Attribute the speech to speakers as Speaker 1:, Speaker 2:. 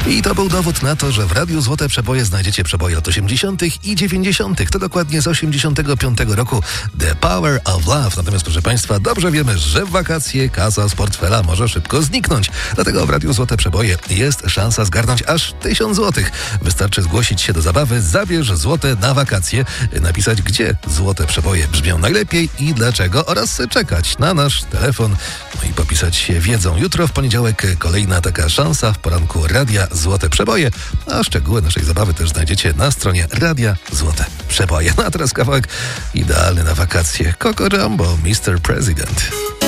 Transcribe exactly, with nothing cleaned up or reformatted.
Speaker 1: I to był dowód na to, że w Radiu Złote Przeboje znajdziecie przeboje lat osiemdziesiątych i dziewięćdziesiątych. To dokładnie z osiemdziesiątego piątego roku The Power of Love. Natomiast proszę Państwa, dobrze wiemy, że w wakacje kasa z portfela może szybko zniknąć. Dlatego w Radiu Złote Przeboje jest szansa zgarnąć aż tysiąc złotych. Wystarczy zgłosić się do zabawy Zabierz złote na wakacje, napisać, gdzie złote przeboje brzmią najlepiej i dlaczego, oraz czekać na nasz telefon, no i popisać się wiedzą. Jutro w poniedziałek kolejna taka szansa w poranku Radia Złote Przeboje, a szczegóły naszej zabawy też znajdziecie na stronie Radia Złote Przeboje. No a teraz kawałek idealny na wakacje. Coco Jumbo, mister President.